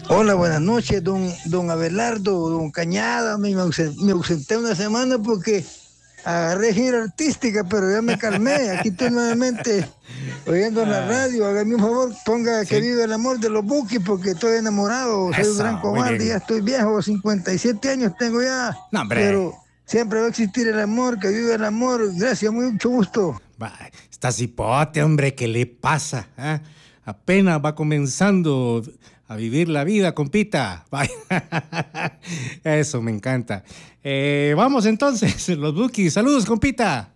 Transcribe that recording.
Hola, buenas noches, don Abelardo, don Cañada. Me ausenté una semana porque agarré gira artística, pero ya me calmé. Aquí estoy nuevamente oyendo la Ah, radio. Hágame un favor, ponga que sí, vive el amor de los Bukis porque estoy enamorado. Soy un gran eso, muy cobarde, ya bien. estoy viejo, 57 años tengo ya, No, hombre, pero siempre va a existir el amor, que vive el amor. Gracias, mucho gusto. está cipote, hombre, ¿qué le pasa? ¿Ah? Apenas va comenzando a vivir la vida, compita. Vaya. Eso me encanta. Vamos entonces, los Bookies. Saludos, compita.